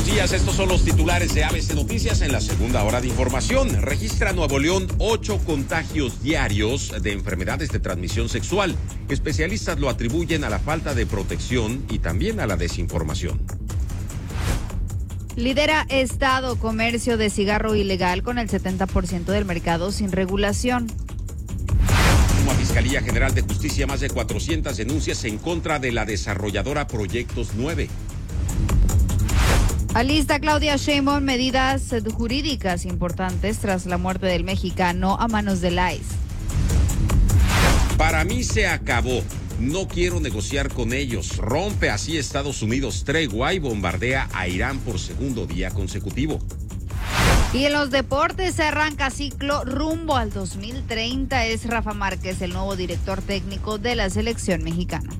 días, estos son los titulares de ABC Noticias en la segunda hora de información. Registra Nuevo León 8 contagios diarios de enfermedades de transmisión sexual. Especialistas lo atribuyen a la falta de protección y también a la desinformación. Lidera Estado comercio de cigarro ilegal con el 70% del mercado sin regulación. Como a Fiscalía General de Justicia, más de 400 denuncias en contra de la desarrolladora Proyectos 9. Alista Claudia Sheinbaum medidas jurídicas importantes tras la muerte del mexicano a manos del ICE. Para mí se acabó. No quiero negociar con ellos. Rompe así Estados Unidos tregua y bombardea a Irán por segundo día consecutivo. Y en los deportes se arranca ciclo rumbo al 2030. Es Rafa Márquez, el nuevo director técnico de la selección mexicana.